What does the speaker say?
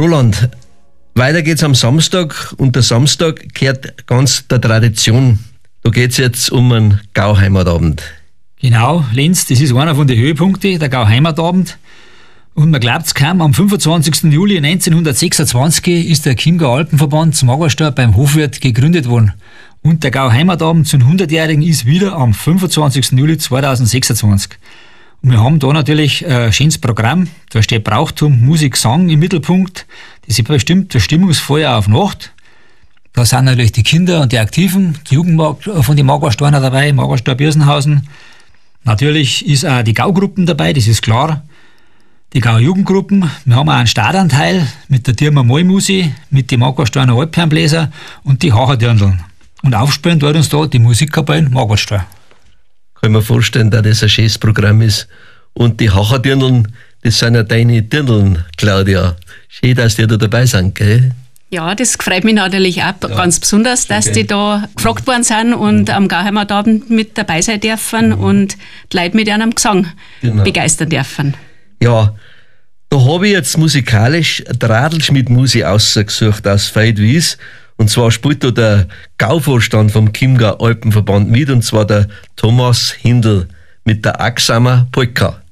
Roland, weiter geht's am Samstag und der Samstag gehört ganz der Tradition. Da geht's jetzt um einen Gauheimatabend. Genau, Lenz, das ist einer von den Höhepunkten, der Gauheimatabend. Und man glaubt es kaum, am 25. Juli 1926 ist der Chiemgauer Alpenverband zum Magostar beim Hofwirt gegründet worden. Und der Gauheimatabend zum 100-Jährigen ist wieder am 25. Juli 2026. Und wir haben da natürlich ein schönes Programm. Da steht Brauchtum, Musik, Sang im Mittelpunkt. Das ist bestimmt das Stimmungsfeuer auf Nacht. Da sind natürlich die Kinder und die Aktiven, die Jugend von den Magostarner dabei, Magostar Birsenhausen. Natürlich ist auch die Gaugruppen dabei, das ist klar. Die Gau-Jugendgruppen. Wir haben auch einen Startanteil mit der Dirma Moimusi, mit den Magostarner Alphornbläser und die Hacherdirndln. Und aufspielen tut uns da die Musikkapelle Magostar. Kann ich mir vorstellen, dass das ein schönes Programm ist. Und die Hacherdirndln, das sind ja deine Dirndln, Claudia. Schön, dass die da dabei sind, gell? Ja, das freut mich natürlich auch ganz besonders, dass die da gefragt worden sind und am Gauheimatabend mit dabei sein dürfen und die Leute mit ihrem Gesang begeistern dürfen. Ja, da habe ich jetzt musikalisch die Radlschmied-Musik ausgesucht aus Veidwies. Und zwar spielt da der Gauvorstand vom Chiemgauer Alpenverband mit, und zwar der Thomas Hindl mit der Axamer Polka.